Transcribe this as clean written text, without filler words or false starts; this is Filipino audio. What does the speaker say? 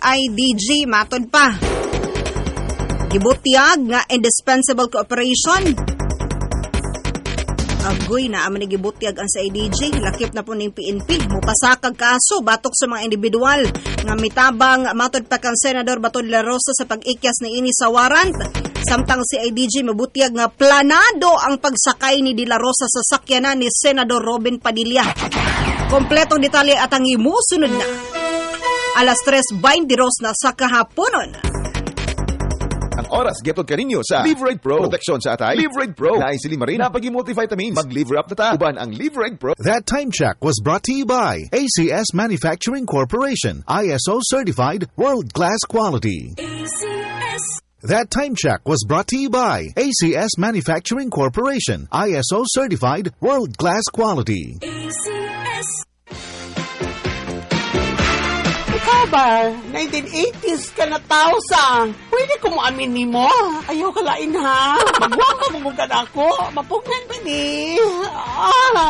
IDG matod pa. Gibutyag nga indispensable cooperation. Agoy na aman gibutyag ang sa IDG, lakip na po ning PNP mupasakag kaso batok sa mga individual nga mitabang matod pa kang Senador Bato de la Rosa sa pag-ikyas ni ini sa warrant. Samtang si IDG mabutyag nga planado ang pagsakay ni De La Rosa sa sakyanan ni Senador Robin Padilla. Kompletong detalye at ang imusunod na. Alas 3:22 na sa kahaponon. Ang oras getod kaninyo sa Live Right Pro. Proteksyon sa atay. Live Right Pro. Na isili marin. Napagi multivitamins. Mag-liver up na ta. Uban ang Live Right Pro. That time check was brought to you by ACS Manufacturing Corporation. ISO certified world-class quality. ACS. That time check was brought to you by ACS Manufacturing Corporation. ISO certified world-class quality. ACS. Ikaw ba? 1980s ka na tao sa. Pwede ko mo aminin mo. Ayaw ka lain ha. Magwang ka mo ako. Mapugnan ba ni?